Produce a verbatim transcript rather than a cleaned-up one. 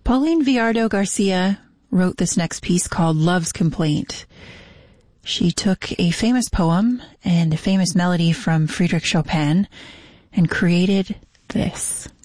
Pauline Villardo Garcia wrote this next piece called Love's Complaint. She took a famous poem and a famous melody from Friedrich Chopin and created this.